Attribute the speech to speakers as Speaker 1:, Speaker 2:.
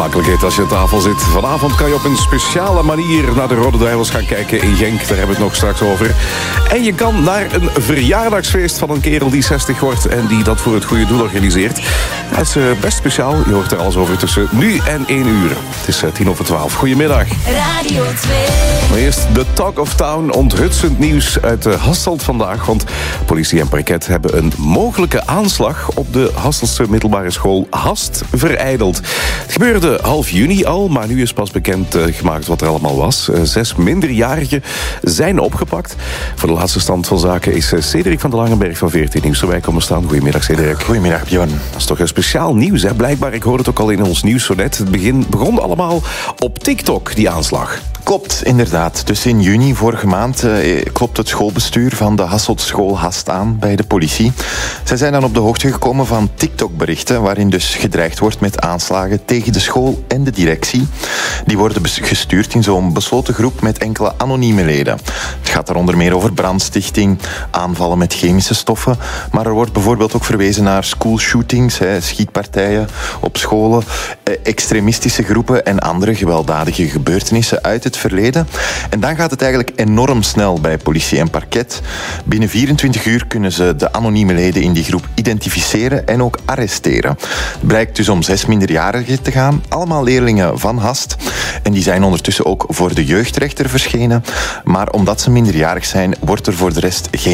Speaker 1: gemakkelijkheid als je aan tafel zit. Vanavond kan je op een speciale manier naar de Rode Duivels gaan kijken in Genk. Daar hebben we het nog straks over. En je kan naar een verjaardagsfeest van een kerel die 60 wordt en die dat voor het goede doel organiseert. Dat is best speciaal. Je hoort er alles over tussen nu en 1 uur. Het is 11:10. Goedemiddag.
Speaker 2: Radio 2.
Speaker 1: Maar eerst de Talk of Town. Onthutsend nieuws uit Hasselt vandaag. Want politie en parket hebben een mogelijke aanslag op de Hasseltse middelbare school Hast verijdeld. Het gebeurde half juni al, maar nu is pas bekend gemaakt wat er allemaal was. 6 minderjarigen zijn opgepakt. Voor de laatste stand van zaken is Cedric van de Langenberg van 14 Nieuws erbij komen staan. Goedemiddag, Cedric.
Speaker 3: Goedemiddag, Bjorn.
Speaker 1: Dat is toch een speciaal nieuws, hè? Blijkbaar, ik hoorde het ook al in ons nieuws zo net. Het begon allemaal op TikTok, die aanslag.
Speaker 3: Klopt, inderdaad. Dus in juni vorige maand klopt het schoolbestuur van de Hasseltse school Hast aan bij de politie. Zij zijn dan op de hoogte gekomen van TikTok-berichten waarin dus gedreigd wordt met aanslagen tegen de school en de directie. Die worden gestuurd in zo'n besloten groep met enkele anonieme leden. Het gaat daar onder meer over brandstichting, aanvallen met chemische stoffen, maar er wordt bijvoorbeeld ook verwezen naar schoolshootings, schietpartijen op scholen, extremistische groepen en andere gewelddadige gebeurtenissen uit het verleden. En dan gaat het eigenlijk enorm snel bij politie en parket. Binnen 24 uur kunnen ze de anonieme leden in die groep identificeren en ook arresteren. Het blijkt dus om 6 minderjarigen te gaan, allemaal leerlingen van Hast. En die zijn ondertussen ook voor de jeugdrechter verschenen. Maar omdat ze minderjarig zijn, wordt er voor de rest geen